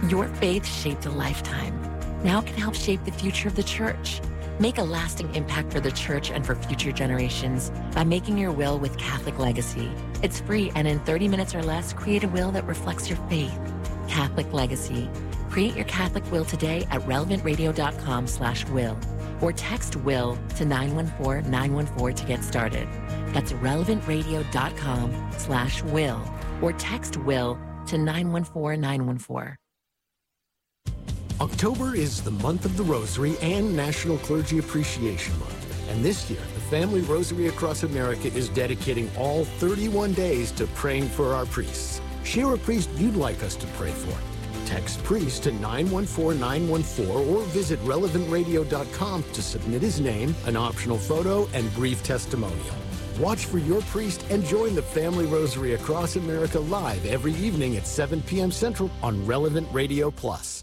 Your faith shaped a lifetime. Now can help shape the future of the church. Make a lasting impact for the church and for future generations by making your will with Catholic Legacy. It's free, and in 30 minutes or less, create a will that reflects your faith. Catholic Legacy. Create your Catholic will today at relevantradio.com/will or text WILL to 914-914 to get started. That's relevantradio.com/will or text WILL to 914-914. October is the month of the Rosary and National Clergy Appreciation Month. And this year, the Family Rosary Across America is dedicating all 31 days to praying for our priests. Share a priest you'd like us to pray for. Text priest to 914-914 or visit relevantradio.com to submit his name, an optional photo, and brief testimonial. Watch for your priest and join the Family Rosary Across America live every evening at 7 p.m. Central on Relevant Radio Plus.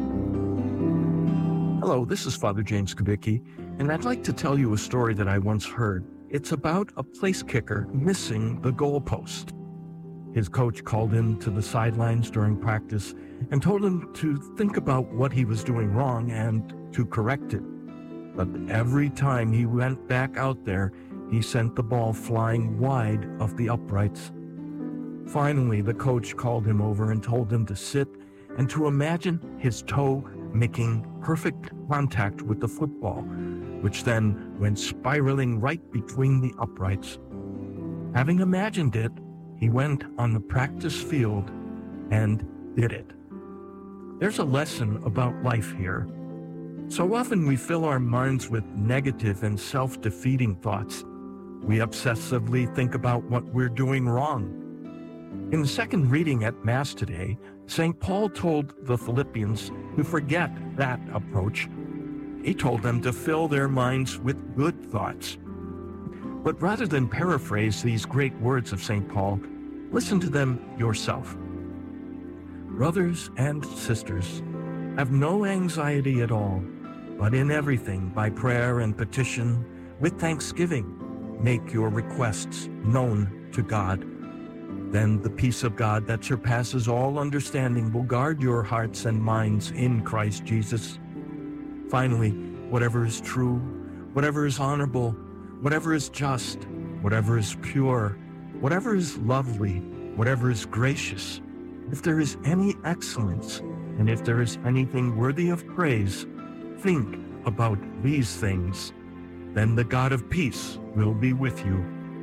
Hello, this is Father James Kubicki, and I'd like to tell you a story that I once heard. It's about a place kicker missing the goalpost. His coach called him to the sidelines during practice and told him to think about what he was doing wrong and to correct it. But every time he went back out there, he sent the ball flying wide of the uprights. Finally, the coach called him over and told him to sit and to imagine his toe making perfect contact with the football, which then went spiraling right between the uprights. Having imagined it, he went on the practice field and did it. There's a lesson about life here. So often we fill our minds with negative and self-defeating thoughts. We obsessively think about what we're doing wrong. In the second reading at Mass today, St. Paul told the Philippians to forget that approach. He told them to fill their minds with good thoughts. But rather than paraphrase these great words of St. Paul, listen to them yourself. Brothers and sisters, have no anxiety at all, but in everything, by prayer and petition, with thanksgiving, make your requests known to God. Then the peace of God that surpasses all understanding will guard your hearts and minds in Christ Jesus. Finally, whatever is true, whatever is honorable, whatever is just, whatever is pure, whatever is lovely, whatever is gracious, if there is any excellence, and if there is anything worthy of praise, think about these things. Then the God of peace will be with you.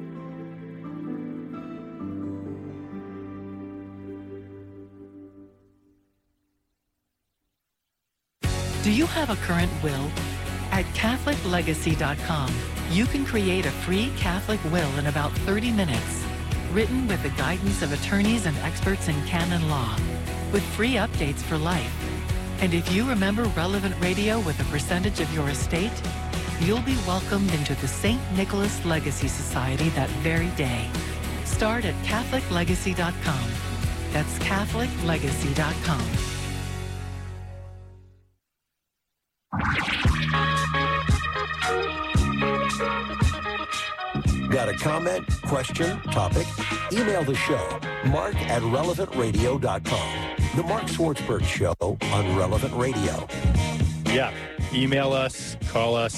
Do you have a current will? At CatholicLegacy.com, you can create a free Catholic will in about 30 minutes, written with the guidance of attorneys and experts in canon law, with free updates for life. And if you remember Relevant Radio with a percentage of your estate, you'll be welcomed into the St. Nicholas Legacy Society that very day. Start at CatholicLegacy.com. That's CatholicLegacy.com. Got a comment, question, topic? Email the show, mark@relevantradio.com. The Mark Swartzberg Show on Relevant Radio. Yeah. Email us, call us,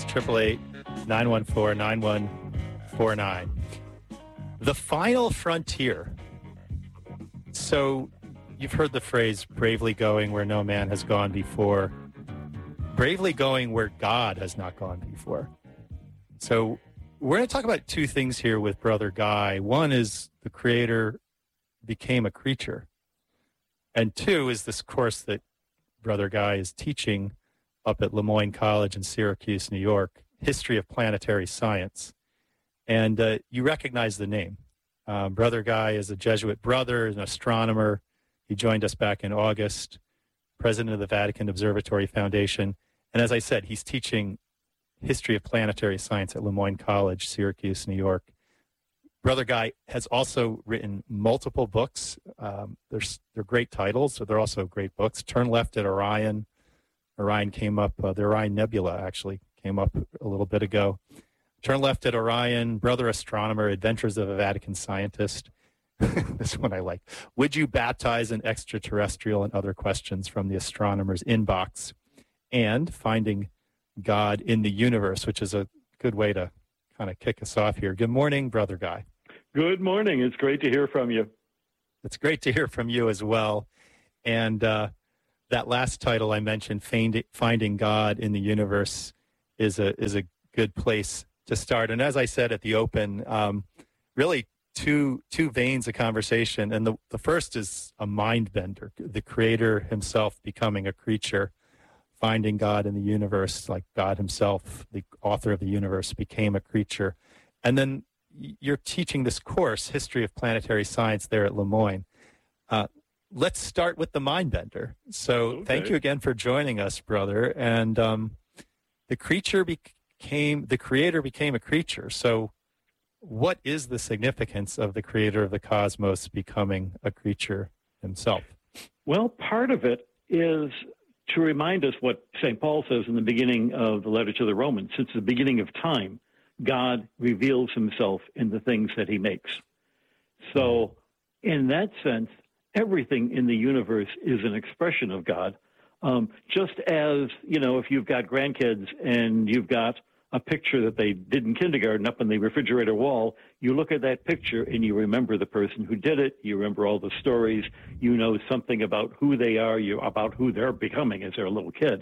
888-914-9149. The final frontier. So you've heard the phrase, bravely going where no man has gone before. Bravely going where God has not gone before. So we're going to talk about two things here with Brother Guy. One is the Creator became a creature. And two is this course that Brother Guy is teaching up at Lemoyne College in Syracuse, New York, History of Planetary Science. And you recognize the name. Brother Guy is a Jesuit brother, an astronomer. He joined us back in August, president of the Vatican Observatory Foundation. And as I said, he's teaching History of Planetary Science at Lemoyne College, Syracuse, New York. Brother Guy has also written multiple books. They're great titles, so they're also great books. Turn Left at Orion. Orion came up, the Orion Nebula actually came up a little bit ago. Turn Left at Orion, Brother Astronomer, Adventures of a Vatican Scientist. This one I like. Would you baptize an extraterrestrial? And other questions from the astronomer's inbox. And finding God in the universe, which is a good way to kind of kick us off here. Good morning, Brother Guy. Good morning. It's great to hear from you. It's great to hear from you as well. And that last title I mentioned, Finding God in the Universe, is a good place to start. And as I said at the open, really two veins of conversation. And the first is a mind bender, the creator himself becoming a creature, finding God in the universe, like God himself, the author of the universe, became a creature. And then you're teaching this course, History of Planetary Science, there at Lemoyne. Let's start with the mind bender. So Thank you again for joining us, brother. And the creator became a creature. So what is the significance of the creator of the cosmos becoming a creature himself? Well, part of it is to remind us what St. Paul says in the beginning of the letter to the Romans. Since the beginning of time, God reveals himself in the things that he makes. So in that sense, everything in the universe is an expression of God. Just as, if you've got grandkids and you've got a picture that they did in kindergarten up on the refrigerator wall, you look at that picture and you remember the person who did it, you remember all the stories, you know something about who they are, about who they're becoming as they're a little kid.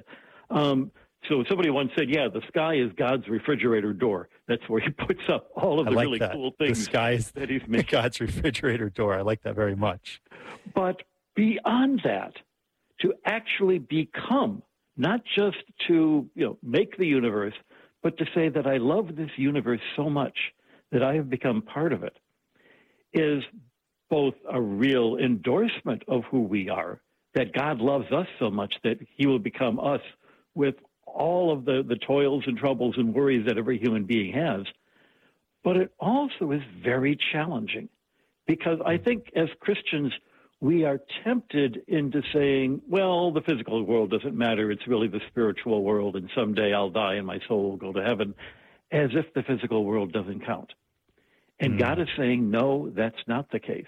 So somebody once said, the sky is God's refrigerator door. That's where he puts up all of the really cool things. The sky is that he's made. God's refrigerator door. I like that very much. But beyond that, to actually become, not just to make the universe, but to say that I love this universe so much that I have become part of it, is both a real endorsement of who we are, that God loves us so much that he will become us with all of the toils and troubles and worries that every human being has. But it also is very challenging, because I think as Christians, we are tempted into saying, well, the physical world doesn't matter. It's really the spiritual world, and someday I'll die and my soul will go to heaven, as if the physical world doesn't count. And God is saying, no, that's not the case.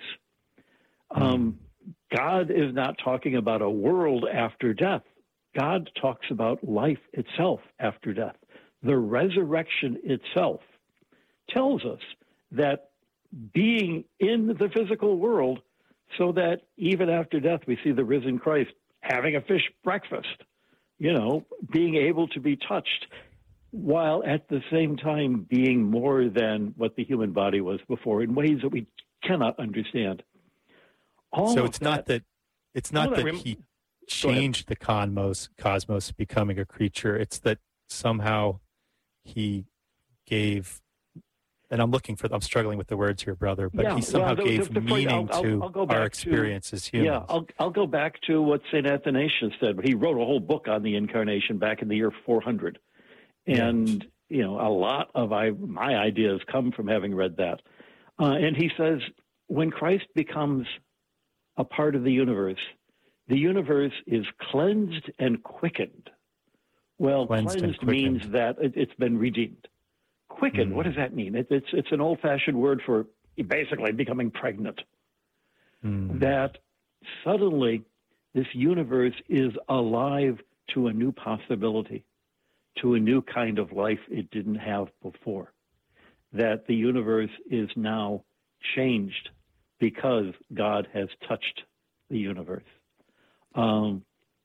God is not talking about a world after death. God talks about life itself after death. The resurrection itself tells us that being in the physical world, so that even after death we see the risen Christ having a fish breakfast, being able to be touched, while at the same time being more than what the human body was before in ways that we cannot understand. So it's not that he changed the cosmos becoming a creature. It's that somehow he gave, and I'm struggling with the words here, brother, but he somehow gave meaning to our experience as humans. Yeah, I'll go back to what St. Athanasius said. He wrote a whole book on the Incarnation back in the year 400. And, a lot of my ideas come from having read that. And he says, when Christ becomes a part of the universe is cleansed and quickened. Well, cleansed means that it's been redeemed. Quickened, what does that mean? It's an old-fashioned word for basically becoming pregnant. That suddenly this universe is alive to a new possibility, to a new kind of life it didn't have before. That the universe is now changed because God has touched the universe. The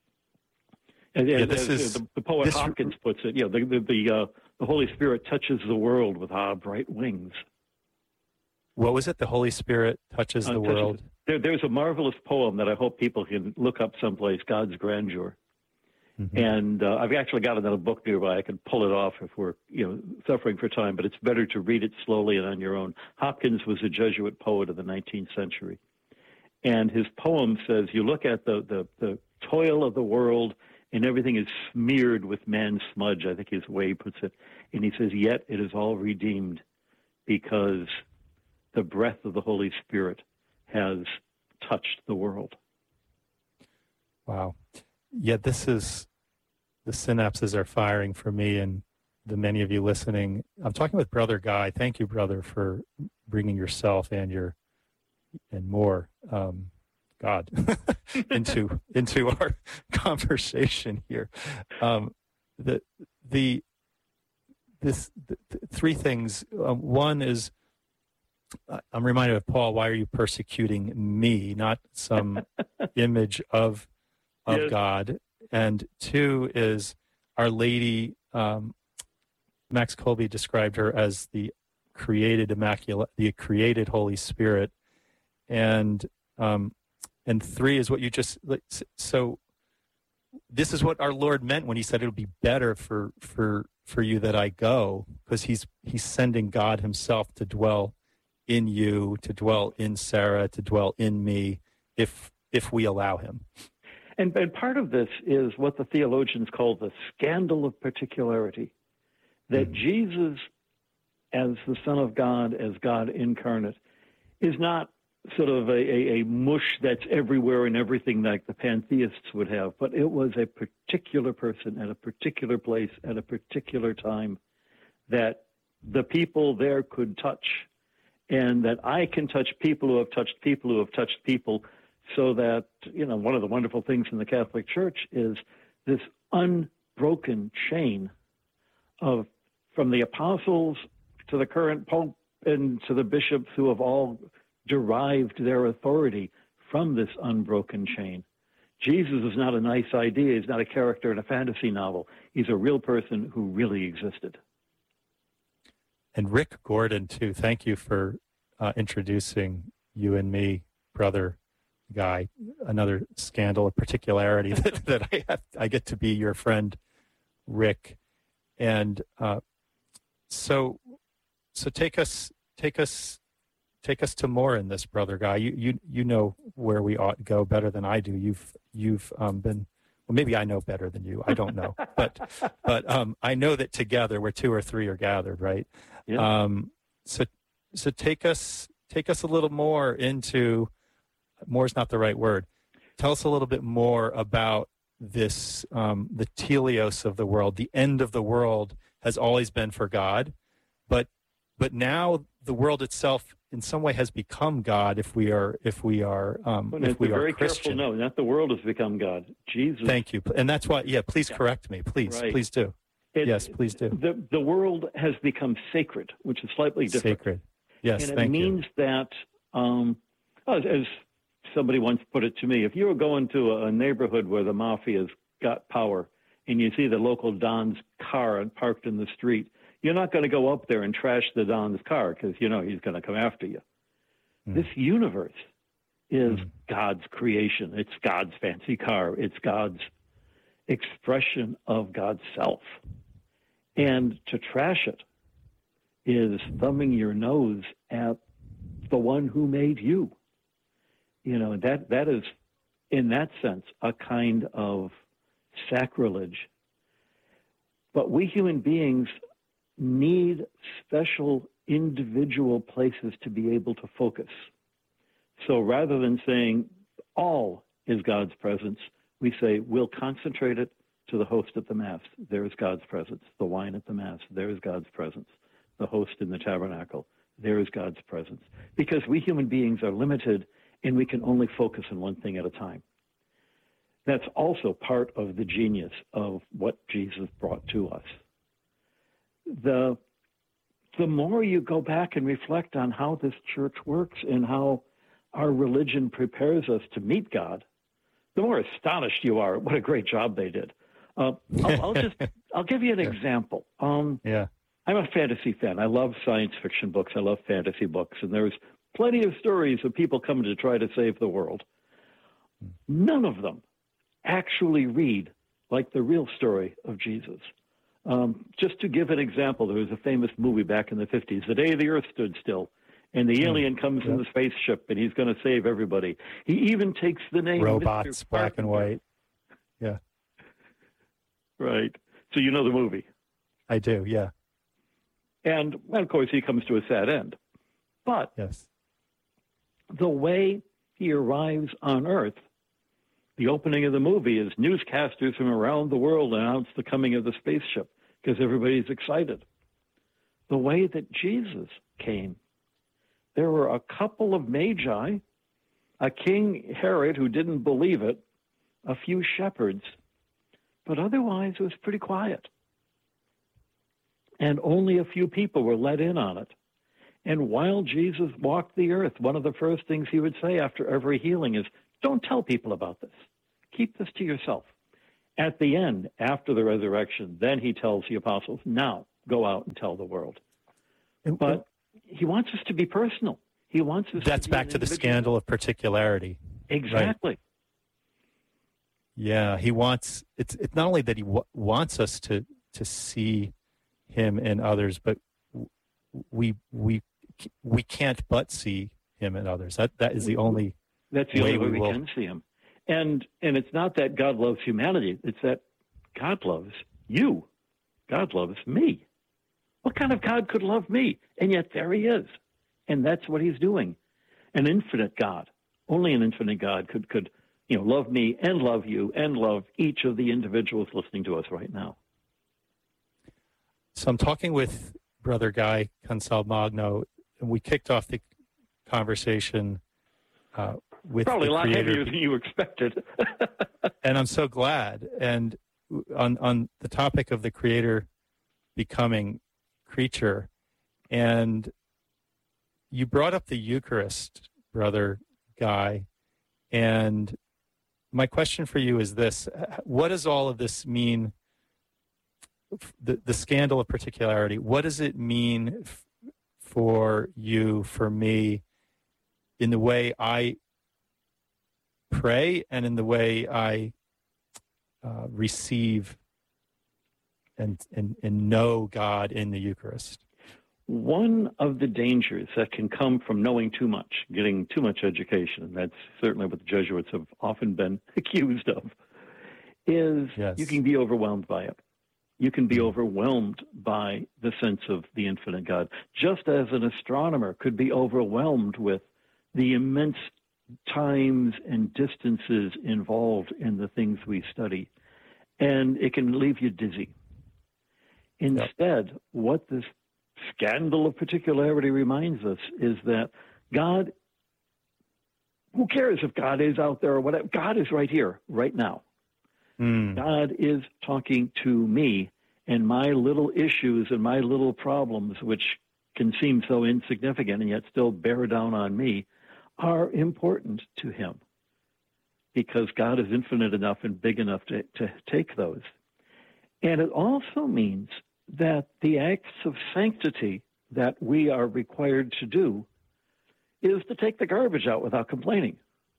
poet Hopkins puts it, the Holy Spirit touches the world with our bright wings. What was it? The Holy Spirit touches the world? There's a marvelous poem that I hope people can look up someplace, God's Grandeur. And I've actually got another book nearby. I can pull it off if we're suffering for time, but it's better to read it slowly and on your own. Hopkins was a Jesuit poet of the 19th century. And his poem says, you look at the toil of the world, and everything is smeared with man's smudge, I think is the way he puts it. And he says, yet it is all redeemed because the breath of the Holy Spirit has touched the world. Wow. Yeah, the synapses are firing for me and the many of you listening. I'm talking with Brother Guy. Thank you, brother, for bringing yourself and your more God into our conversation here. The three things. One is, I'm reminded of Paul. Why are you persecuting me? Not some image of yes. God. And two is Our Lady. Max Kolbe described her as the created Immaculate, the created Holy Spirit, and three is what you just. So, this is what our Lord meant when He said it'll be better for you that I go, because He's sending God Himself to dwell in you, to dwell in Sarah, to dwell in me, if we allow Him. And part of this is what the theologians call the scandal of particularity, that mm-hmm. Jesus, as the Son of God, as God incarnate, is not sort of a mush that's everywhere and everything like the pantheists would have, but it was a particular person at a particular place at a particular time that the people there could touch, and that I can touch people who have touched people who have touched people, so that, one of the wonderful things in the Catholic Church is this unbroken chain of, from the apostles to the current pope and to the bishops, who have all derived their authority from this unbroken chain. Jesus is not a nice idea. He's not a character in a fantasy novel. He's a real person who really existed. And Rick Gordon, too. Thank you for introducing you and me, brother Guy. Another scandal of particularity that I get to be your friend, Rick. And so take us to more in this, brother Guy. You know where we ought to go better than I do. You've been, well, maybe I know better than you. I don't know, but I know that together where two or three are gathered, right? Yeah. So take us a little more into. More is not the right word. Tell us a little bit more about this, the teleos of the world. The end of the world has always been for God, but now the world itself in some way has become God. If we are very Christian. Careful, no, not the world has become God. Jesus. Thank you, and that's why. Yeah, please correct me, please, right. Please do. Yes, please do. The world has become sacred, which is slightly different. Sacred. Yes, and thank you. It means that, as somebody once put it to me, if you were going to a neighborhood where the mafia's got power and you see the local Don's car parked in the street, you're not going to go up there and trash the Don's car because he's going to come after you. Mm. This universe is God's creation. It's God's fancy car. It's God's expression of God's self. And to trash it is thumbing your nose at the one who made you. That is, in that sense, a kind of sacrilege. But we human beings need special individual places to be able to focus. So rather than saying all is God's presence, we say we'll concentrate it to the host at the Mass. There is God's presence. The wine at the Mass. There is God's presence. The host in the tabernacle. There is God's presence. Because we human beings are limited and we can only focus on one thing at a time. That's also part of the genius of what Jesus brought to us. The more you go back and reflect on how this church works and how our religion prepares us to meet God, the more astonished you are at what a great job they did. I'll give you an example. Yeah. I'm a fantasy fan. I love science fiction books. I love fantasy books. And there's plenty of stories of people coming to try to save the world. None of them actually read like the real story of Jesus. Just to give an example, there was a famous movie back in the 50s, The Day the Earth Stood Still, and the alien comes in the spaceship, and he's going to save everybody. He even takes the name Robots, black and white. Yeah. Right. So you know the movie. I do, yeah. And, of course, he comes to a sad end. But yes, the way he arrives on Earth, the opening of the movie is newscasters from around the world announce the coming of the spaceship because everybody's excited. The way that Jesus came there were a couple of magi, a King Herod who didn't believe it, a few shepherds, but otherwise it was pretty quiet. And only a few people were let in on it. And while Jesus walked the earth, one of the first things he would say after every healing is, don't tell people about this. Keep this to yourself. At the end, after the resurrection, then he tells the apostles, now go out and tell the world. But he wants us to be personal. He wants us That's back to the scandal of particularity. Exactly. Right? Yeah, he wants, it's not only that he wants us to see him in others, but we can't but see him in others. That is the only That's the only way we can see him. And it's not that God loves humanity. It's that God loves you. God loves me. What kind of God could love me? And yet there he is. And that's what he's doing. An infinite God. Only an infinite God could love me and love you and love each of the individuals listening to us right now. So I'm talking with Brother Guy Consalmagno, and we kicked off the conversation with probably the a lot creator. heavier than you expected. And I'm so glad. And on the topic of the creator becoming creature, and you brought up the Eucharist, Brother Guy, and my question for you is this: what does all of this mean? The scandal of particularity. What does it mean for you, for me, in the way I pray and in the way I receive and know God in the Eucharist? One of the dangers that can come from knowing too much, getting too much education, and that's certainly what the Jesuits have often been accused of, is you can be overwhelmed by it. You can be overwhelmed by the sense of the infinite God, just as an astronomer could be overwhelmed with the immense times and distances involved in the things we study. And it can leave you dizzy. Instead, what this scandal of particularity reminds us is that God, who cares if God is out there or whatever, God is right here, right now. God is talking to me, and my little issues and my little problems, which can seem so insignificant and yet still bear down on me, are important to him, because God is infinite enough and big enough to take those. And it also means that the acts of sanctity that we are required to do is to take the garbage out without complaining.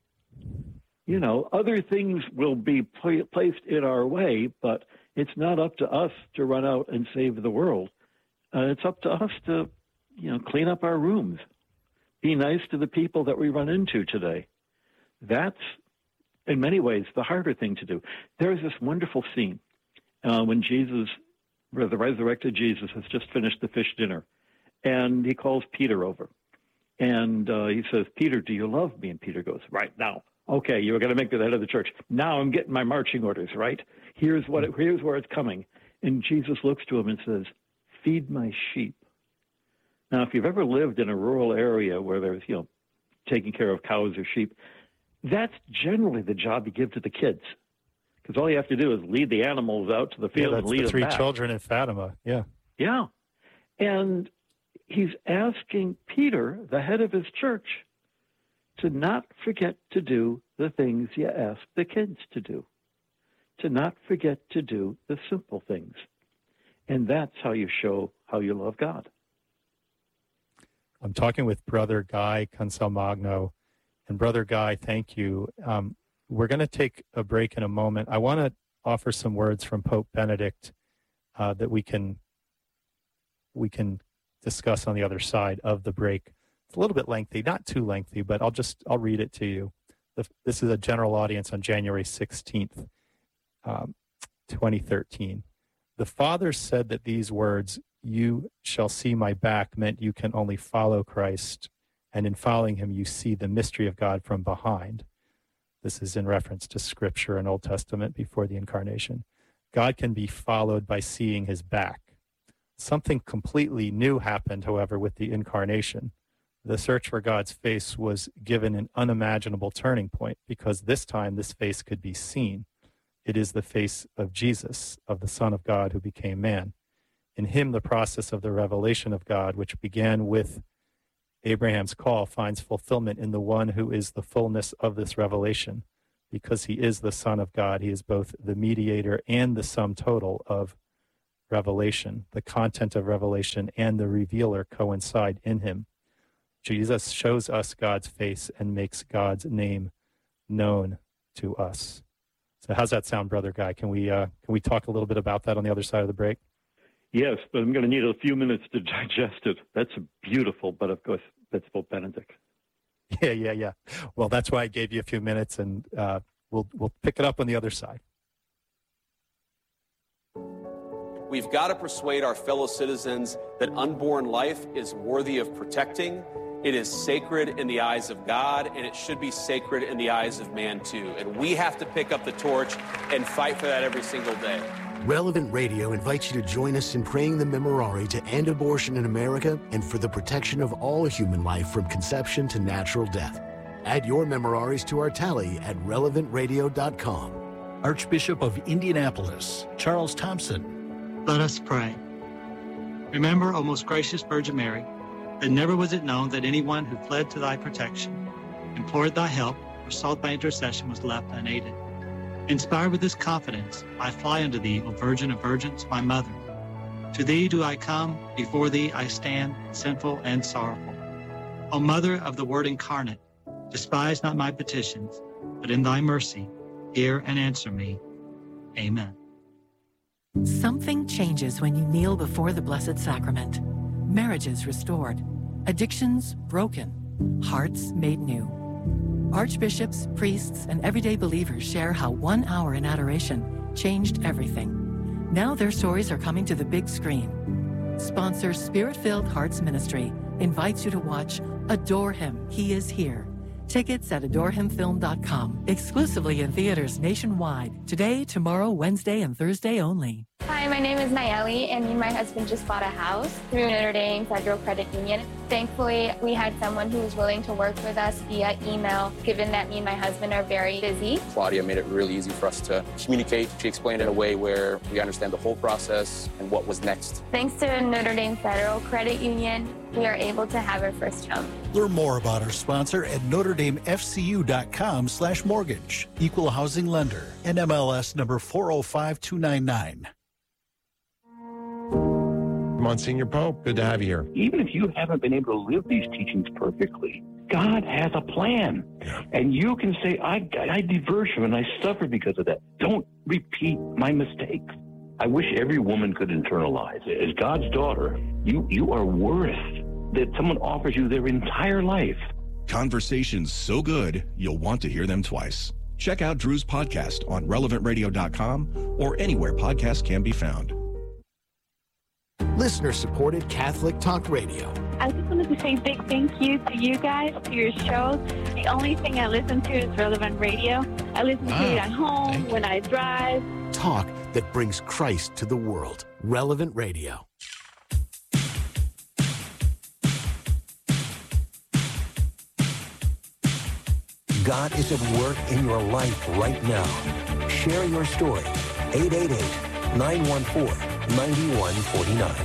Other things will be placed in our way, but it's not up to us to run out and save the world. It's up to us to, clean up our rooms, be nice to the people that we run into today. That's, in many ways, the harder thing to do. There's this wonderful scene when the resurrected Jesus has just finished the fish dinner, and he calls Peter over. And he says, Peter, do you love me? And Peter goes, right now. Okay, you were going to make me the head of the church. Now I'm getting my marching orders, right? Here's where it's coming. And Jesus looks to him and says, feed my sheep. Now, if you've ever lived in a rural area where there's, taking care of cows or sheep, that's generally the job you give to the kids. Because all you have to do is lead the animals out to the field and lead them back. That's the 3 children in Fatima, yeah. Yeah. And he's asking Peter, the head of his church, to not forget to do the things you ask the kids to do, to not forget to do the simple things. And that's how you show how you love God. I'm talking with Brother Guy Consalmagno. And Brother Guy, thank you. We're going to take a break in a moment. I want to offer some words from Pope Benedict that we can discuss on the other side of the break. It's a little bit lengthy, not too lengthy, but I'll read it to you. This is a general audience on January 16th, 2013. The Father said that these words, "You shall see my back," meant you can only follow Christ, and in following him, you see the mystery of God from behind. This is in reference to Scripture and Old Testament before the Incarnation. God can be followed by seeing his back. Something completely new happened, however, with the Incarnation. The search for God's face was given an unimaginable turning point because this time this face could be seen. It is the face of Jesus, of the Son of God who became man. In him, the process of the revelation of God, which began with Abraham's call, finds fulfillment in the one who is the fullness of this revelation. Because he is the Son of God, he is both the mediator and the sum total of revelation. The content of revelation and the revealer coincide in him. Jesus shows us God's face and makes God's name known to us. So how's that sound, Brother Guy? Can we talk a little bit about that on the other side of the break? Yes, but I'm going to need a few minutes to digest it. That's beautiful, but of course, that's Pope Benedict. Yeah. Well, that's why I gave you a few minutes, and we'll pick it up on the other side. We've got to persuade our fellow citizens that unborn life is worthy of protecting. It is sacred in the eyes of God, and it should be sacred in the eyes of man, too. And we have to pick up the torch and fight for that every single day. Relevant Radio invites you to join us in praying the Memorare to end abortion in America and for the protection of all human life from conception to natural death. Add your Memoraries to our tally at relevantradio.com. Archbishop of Indianapolis, Charles Thompson. Let us pray. Remember, O most gracious Virgin Mary, that never was it known that anyone who fled to thy protection, implored thy help, or sought thy intercession was left unaided. Inspired with this confidence, I fly unto thee, O Virgin of Virgins, my mother. To thee do I come, before thee I stand, sinful and sorrowful. O Mother of the Word incarnate, despise not my petitions, but in thy mercy, hear and answer me. Amen. Something changes when you kneel before the Blessed Sacrament. Marriages restored, addictions broken, hearts made new. Archbishops, priests, and everyday believers share how 1 hour in adoration changed everything. Now their stories are coming to the big screen. Sponsor Spirit-Filled Hearts Ministry invites you to watch Adore Him, He Is Here. Tickets at adorehimfilm.com. Exclusively in theaters nationwide. Today, tomorrow, Wednesday, and Thursday only. Hi, my name is Nayeli, and me and my husband just bought a house through Notre Dame Federal Credit Union. Thankfully, we had someone who was willing to work with us via email, given that me and my husband are very busy. Claudia made it really easy for us to communicate. She explained it in a way where we understand the whole process and what was next. Thanks to Notre Dame Federal Credit Union, we are able to have our first home. Learn more about our sponsor at NotreDameFCU.com/mortgage. Equal housing lender. NMLS number 405299. Monsignor Pope, good to have you here. Even if you haven't been able to live these teachings perfectly, God has a plan. And you can say, I diverged from it and I suffered because of that. Don't repeat my mistakes. I wish every woman could internalize it. As God's daughter, you are worth that someone offers you their entire life. Conversations so good, you'll want to hear them twice. Check out Drew's podcast on relevantradio.com or anywhere podcasts can be found. Listener-supported Catholic Talk Radio. I just wanted to say a big thank you to you guys, to your shows. The only thing I listen to is Relevant Radio. I listen to it at home, when I drive. Talk that brings Christ to the world. Relevant Radio. God is at work in your life right now. Share your story. 888-914-9149.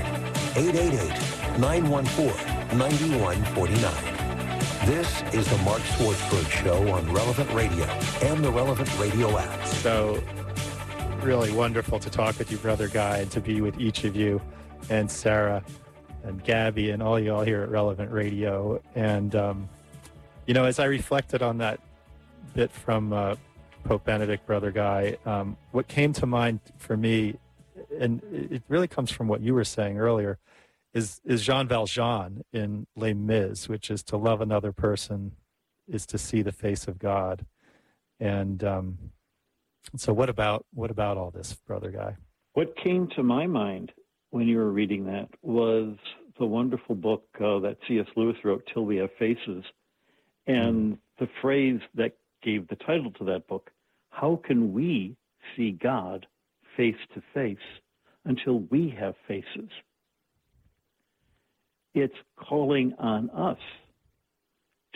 888-914-9149. This is the Mark Swartzberg Show on Relevant Radio and the Relevant Radio app. So really wonderful to talk with you, Brother Guy, and to be with each of you, and Sarah and Gabby and all y'all here at Relevant Radio. And, as I reflected on that bit from Pope Benedict, Brother Guy, what came to mind for me, and it really comes from what you were saying earlier, is Jean Valjean in Les Mis, which is to love another person is to see the face of God. And so what about all this, Brother Guy? What came to my mind when you were reading that was the wonderful book that C.S. Lewis wrote, Till We Have Faces, and the phrase that gave the title to that book, how can we see God face to face until we have faces? It's calling on us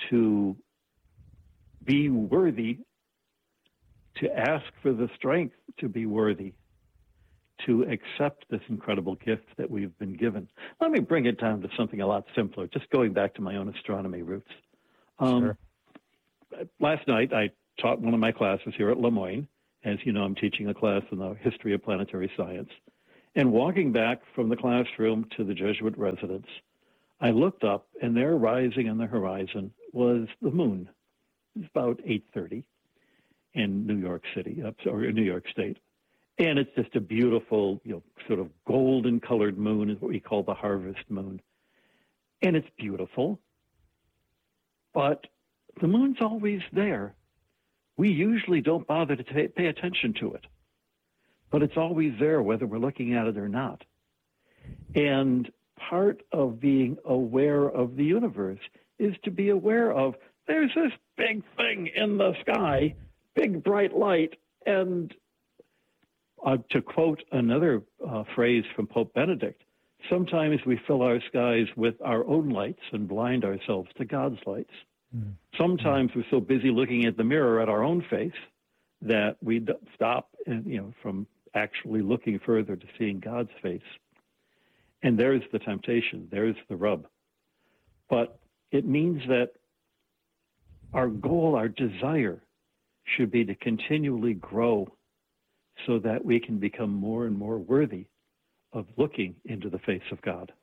to be worthy, to ask for the strength to be worthy, to accept this incredible gift that we've been given. Let me bring it down to something a lot simpler, just going back to my own astronomy roots. Sure. Last night, I taught one of my classes here at Le Moyne. As you know, I'm teaching a class in the history of planetary science. And walking back from the classroom to the Jesuit residence, I looked up, and there, rising on the horizon, was the moon. It's about 8:30 in New York City, or New York State. And it's just a beautiful, sort of golden-colored moon, is what we call the harvest moon. And it's beautiful, but the moon's always there. We usually don't bother to pay attention to it, but it's always there whether we're looking at it or not. And part of being aware of the universe is to be aware of there's this big thing in the sky, big bright light, and to quote another phrase from Pope Benedict, sometimes we fill our skies with our own lights and blind ourselves to God's lights. Mm. Sometimes we're so busy looking at the mirror at our own face that we stop from actually looking further to seeing God's face. And there's the temptation. There's the rub. But it means that our goal, our desire, should be to continually grow so that we can become more and more worthy of looking into the face of God.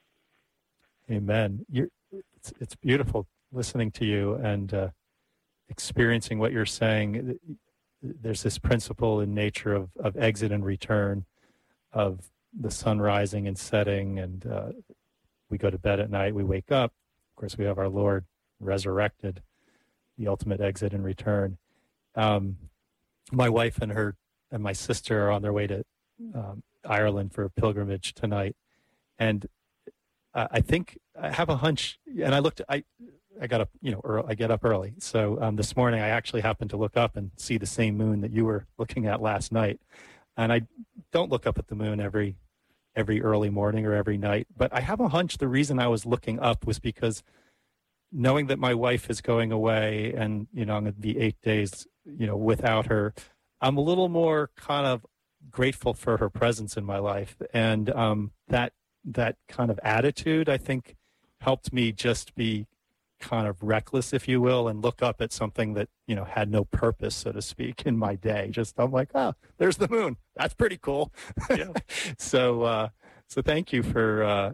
Amen. It's beautiful listening to you and experiencing what you're saying. There's this principle in nature of exit and return, of the sun rising and setting, and we go to bed at night, we wake up. Of course, we have our Lord resurrected, the ultimate exit and return. My wife and my sister are on their way to Ireland for a pilgrimage tonight, and I think I have a hunch. And I got up, I get up early. So this morning I actually happened to look up and see the same moon that you were looking at last night. And I don't look up at the moon every early morning or every night, but I have a hunch the reason I was looking up was because knowing that my wife is going away and, I'm going to be 8 days, without her, I'm a little more kind of grateful for her presence in my life. And that kind of attitude, I think, helped me just be kind of reckless, if you will, and look up at something that, had no purpose, so to speak, in my day. I'm like, oh, there's the moon. That's pretty cool. Yeah. So thank you for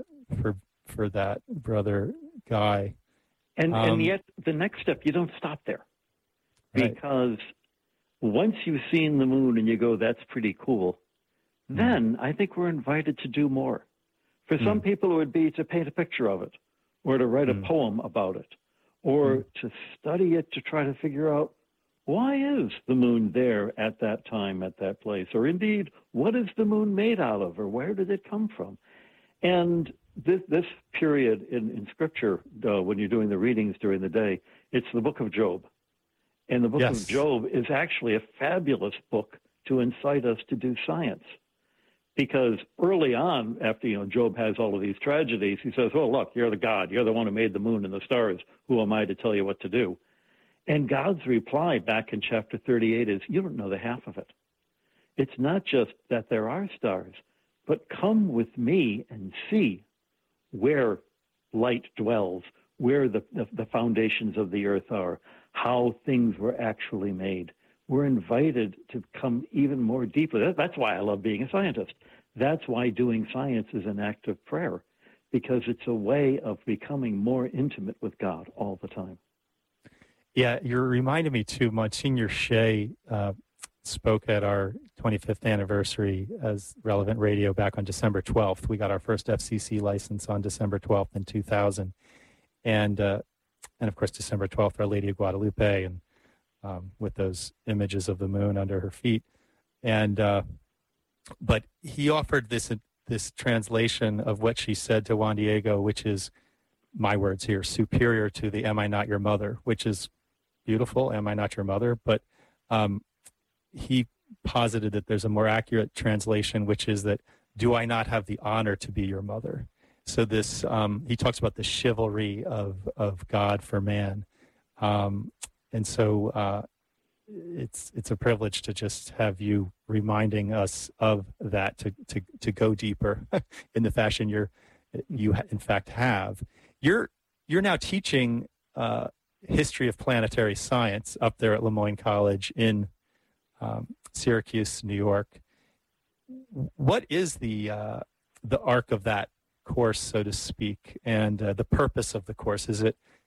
that, Brother Guy. And yet the next step, you don't stop there. Right. Because once you've seen the moon and you go, that's pretty cool, then I think we're invited to do more. For some people, it would be to paint a picture of it, or to write a poem about it, or to study it to try to figure out why is the moon there at that time, at that place, or indeed, what is the moon made out of, or where did it come from? And this period in Scripture, when you're doing the readings during the day, it's the book of Job. And the book of Job is actually a fabulous book to incite us to do science. Because early on, after Job has all of these tragedies, he says, "Oh, look, you're the God. You're the one who made the moon and the stars. Who am I to tell you what to do?" And God's reply back in chapter 38 is, "You don't know the half of it. It's not just that there are stars, but come with me and see where light dwells, where the foundations of the earth are, how things were actually made." We're invited to come even more deeply. That's why I love being a scientist. That's why doing science is an act of prayer, because it's a way of becoming more intimate with God all the time. Yeah, you're reminding me too. Monsignor Shea spoke at our 25th anniversary as Relevant Radio back on December 12th. We got our first FCC license on December 12th in 2000. And of course, December 12th, Our Lady of Guadalupe, and with those images of the moon under her feet. And but he offered this translation of what she said to Juan Diego, which is, my words here, superior to the "Am I not your mother?" which is beautiful, "Am I not your mother?" But he posited that there's a more accurate translation, which is that, "Do I not have the honor to be your mother?" So this, he talks about the chivalry of God for man, And so it's a privilege to just have you reminding us of that, to go deeper in the fashion you in fact have. You're now teaching history of planetary science up there at Le Moyne College in Syracuse, New York. What is the arc of that course, so to speak, and the purpose of the course? Is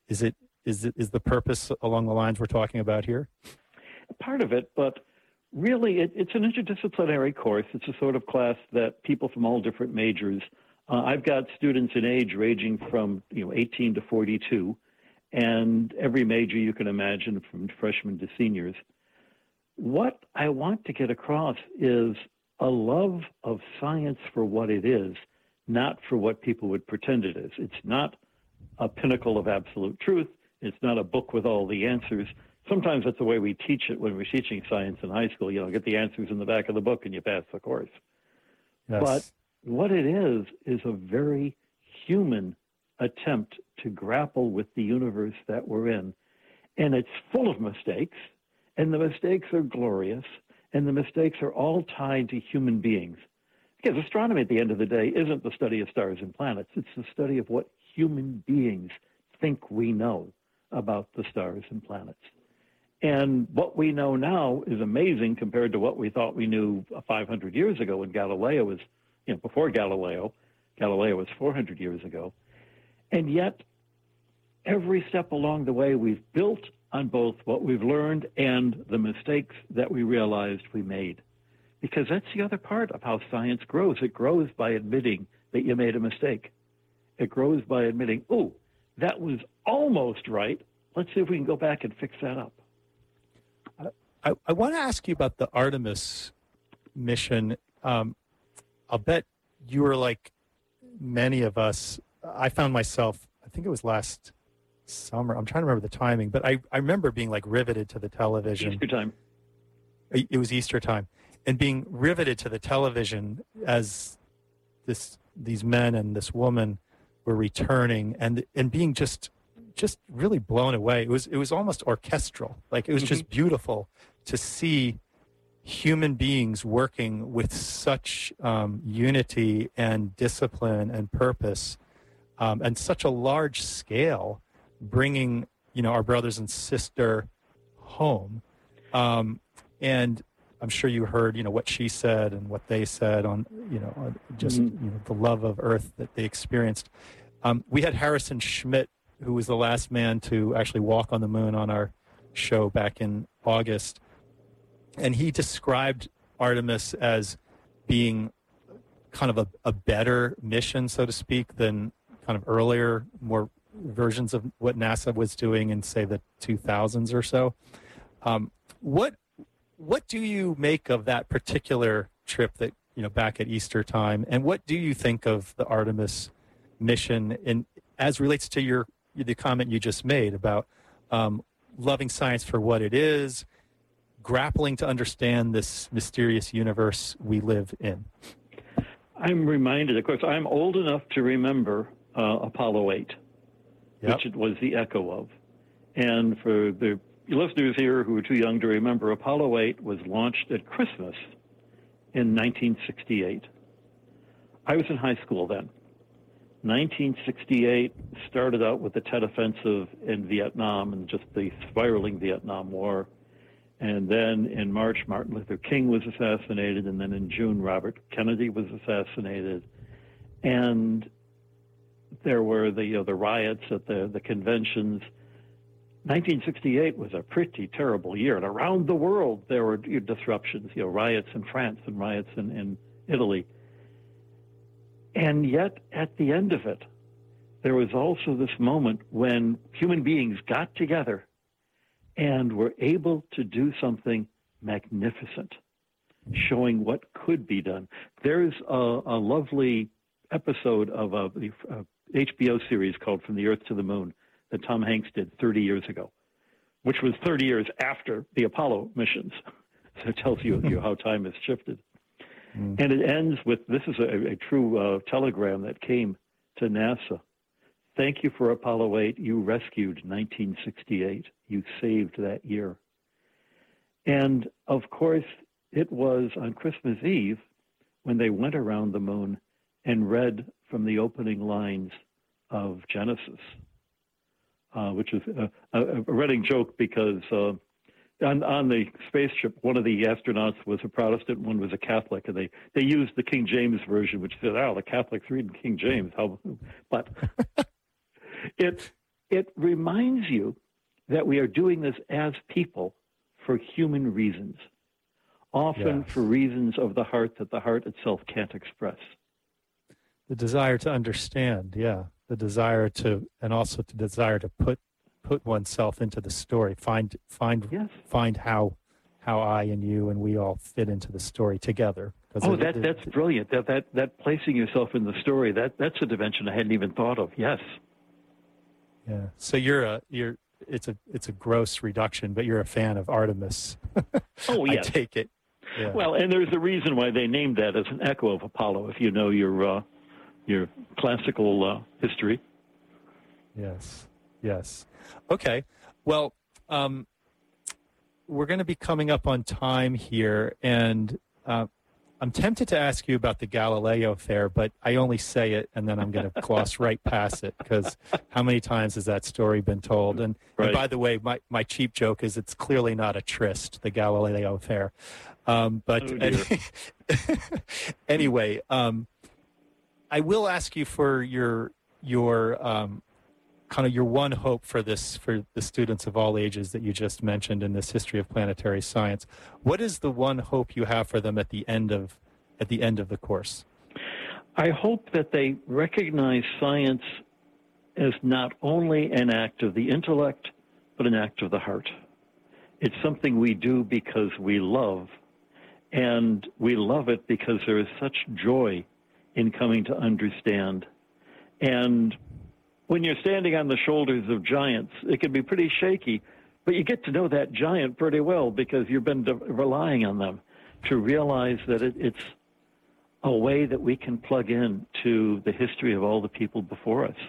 the purpose along the lines we're talking about here? Part of it, but really it's an interdisciplinary course. It's a sort of class that people from all different majors. I've got students in age ranging from 18 to 42, and every major you can imagine, from freshmen to seniors. What I want to get across is a love of science for what it is, not for what people would pretend it is. It's not a pinnacle of absolute truth. It's not a book with all the answers. Sometimes that's the way we teach it when we're teaching science in high school. Get the answers in the back of the book and you pass the course. Yes. But what it is a very human attempt to grapple with the universe that we're in. And it's full of mistakes, and the mistakes are glorious, and the mistakes are all tied to human beings. Because astronomy at the end of the day isn't the study of stars and planets. It's the study of what human beings think we know about the stars and planets. And what we know now is amazing compared to what we thought we knew 500 years ago when Galileo was, before Galileo was 400 years ago. And yet, every step along the way, we've built on both what we've learned and the mistakes that we realized we made. Because that's the other part of how science grows. It grows by admitting that you made a mistake. It grows by admitting, that was almost right. Let's see if we can go back and fix that up. I want to ask you about the Artemis mission. I'll bet you were like many of us. I found myself, I think it was last summer. I'm trying to remember the timing, but I remember being like riveted to the television. Easter time. It was Easter time. And being riveted to the television as these men and this woman were returning and being just really blown away. It was almost orchestral. Like it was just beautiful to see human beings working with such unity and discipline and purpose, and such a large scale, bringing our brothers and sister home. And I'm sure you heard what she said and what they said on the love of Earth that they experienced. We had Harrison Schmitt, who was the last man to actually walk on the moon, on our show back in August. And he described Artemis as being kind of a better mission, so to speak, than kind of earlier, more versions of what NASA was doing in, say, the 2000s or so. What do you make of that particular trip that, back at Easter time? And what do you think of the Artemis mission as relates to the comment you just made about loving science for what it is, grappling to understand this mysterious universe we live in? I'm reminded, of course, I'm old enough to remember Apollo 8, which it was the echo of. And for the listeners here who are too young to remember, Apollo 8 was launched at Christmas in 1968. I was in high school then. 1968 started out with the Tet Offensive in Vietnam and just the spiraling Vietnam War. And then in March, Martin Luther King was assassinated. And then in June, Robert Kennedy was assassinated. And there were the riots at the conventions. 1968 was a pretty terrible year. And around the world, there were disruptions, riots in France and riots in Italy. And yet, at the end of it, there was also this moment when human beings got together and were able to do something magnificent, showing what could be done. There's a lovely episode of a HBO series called From the Earth to the Moon that Tom Hanks did 30 years ago, which was 30 years after the Apollo missions. So it tells you how time has shifted. And it ends with, this is a true telegram that came to NASA. Thank you for Apollo 8. You rescued 1968. You saved that year. And, of course, it was on Christmas Eve when they went around the moon and read from the opening lines of Genesis, which is a running joke because on the spaceship, one of the astronauts was a Protestant, one was a Catholic, and they used the King James version, which said, the Catholics read King James. But it reminds you that we are doing this as people for human reasons, often for reasons of the heart that the heart itself can't express. The desire to understand, the desire to, and also the desire to put oneself into the story, find how I and you and we all fit into the story together. That's brilliant. That placing yourself in the story, that's a dimension I hadn't even thought of. Yes. Yeah. So it's a gross reduction, but you're a fan of Artemis. Oh, yes. I take it. Yeah. Well, and there's a reason why they named that as an echo of Apollo, if you know your classical history. Yes. Okay. Well, we're going to be coming up on time here, and I'm tempted to ask you about the Galileo affair, but I only say it, and then I'm going to gloss right past it, because how many times has that story been told? And by the way, my cheap joke is it's clearly not a tryst, the Galileo affair. Anyway, I will ask you for your kind of your one hope for the students of all ages that you just mentioned in this history of planetary science. What is the one hope you have for them at the end of the course? I hope that they recognize science as not only an act of the intellect, but an act of the heart. It's something we do because we love, and we love it because there is such joy in coming to understand. And when you're standing on the shoulders of giants, it can be pretty shaky, but you get to know that giant pretty well because you've been relying on them to realize that it's a way that we can plug in to the history of all the people before us.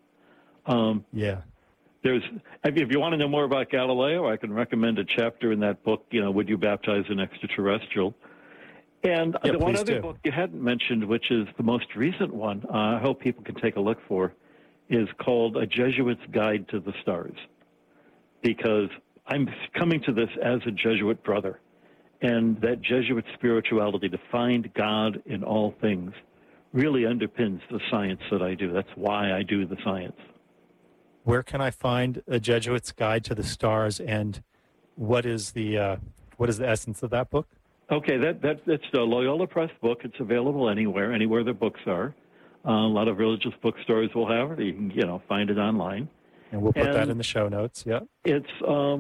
If you want to know more about Galileo, I can recommend a chapter in that book, Would You Baptize an Extraterrestrial? And the one other book you hadn't mentioned, which is the most recent one, I hope people can take a look for, is called A Jesuit's Guide to the Stars, because I'm coming to this as a Jesuit brother, and that Jesuit spirituality to find God in all things really underpins the science that I do. That's why I do the science. Where can I find A Jesuit's Guide to the Stars, and what is the essence of that book? Okay, that's the Loyola Press book. It's available anywhere the books are. A lot of religious bookstores will have it. You can, find it online. And we'll put that in the show notes, yeah. It's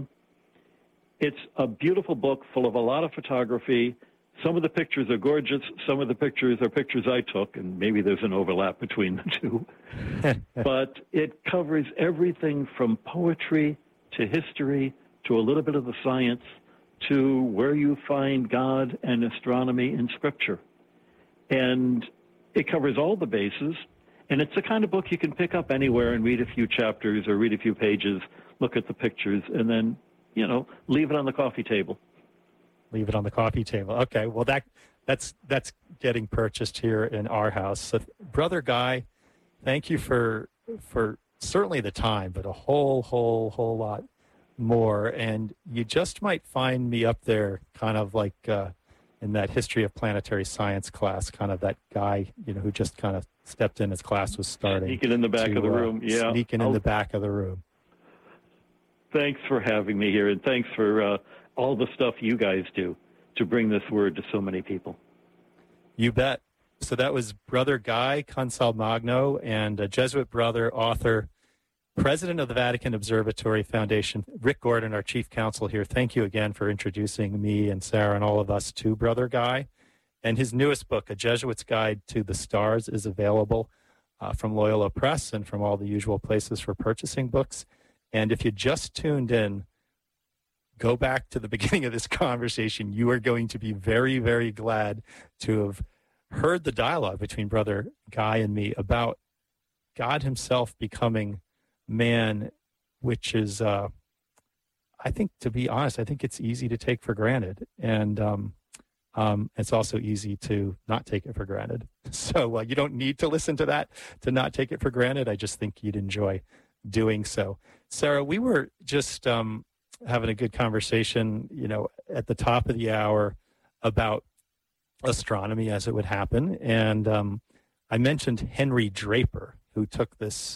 a beautiful book full of a lot of photography. Some of the pictures are gorgeous. Some of the pictures are pictures I took, and maybe there's an overlap between the two. But it covers everything from poetry to history to a little bit of the science to where you find God and astronomy in Scripture. And it covers all the bases, and it's the kind of book you can pick up anywhere and read a few chapters or read a few pages, look at the pictures, and then, leave it on the coffee table. Leave it on the coffee table. Okay, well, that's getting purchased here in our house. So, Brother Guy, thank you for certainly the time, but a whole lot more. And you just might find me up there kind of like in that history of planetary science class, kind of that guy, who just kind of stepped in as class was starting. Sneaking in the back of the room, yeah. Sneaking in the back of the room. Thanks for having me here, and thanks for all the stuff you guys do to bring this word to so many people. You bet. So that was Brother Guy Consalmagno, and a Jesuit brother, author, president of the Vatican Observatory Foundation, Rick Gordon, our chief counsel here. Thank you again for introducing me and Sarah and all of us to Brother Guy. And his newest book, A Jesuit's Guide to the Stars, is available from Loyola Press and from all the usual places for purchasing books. And if you just tuned in, go back to the beginning of this conversation. You are going to be very, very glad to have heard the dialogue between Brother Guy and me about God himself becoming man, which is, I think, to be honest, I think it's easy to take for granted. And it's also easy to not take it for granted. So you don't need to listen to that to not take it for granted. I just think you'd enjoy doing so. Sarah, we were just having a good conversation, at the top of the hour about astronomy as it would happen. And I mentioned Henry Draper, who took this